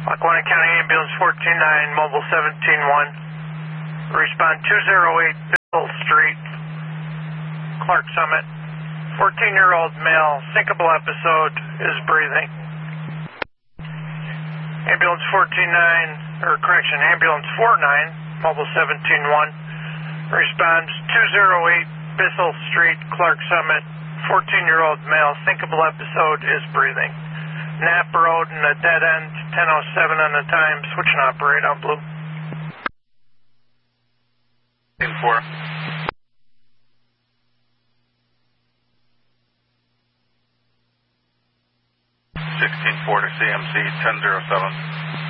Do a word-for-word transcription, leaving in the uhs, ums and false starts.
Lackawanna County Ambulance fourteen nine, Mobile seventeen one. Respond two zero eight Bill Street, Clark Summit. fourteen-year-old male, syncopal episode, is breathing. Ambulance fourteen nine, or correction, Ambulance four nine, Mobile seventeen one. Responds two zero eight Bissell Street, Clark Summit. fourteen-year-old male, syncopal episode, is breathing. Knapp Road and a dead end, ten oh seven on the time. Switch and operate on Blue. four. sixteen four to C M C, ten oh seven.